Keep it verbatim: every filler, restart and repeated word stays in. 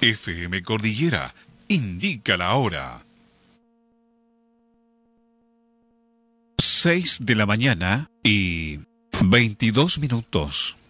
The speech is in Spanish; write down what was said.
F M Cordillera indica la hora. Seis de la mañana y veintidós minutos.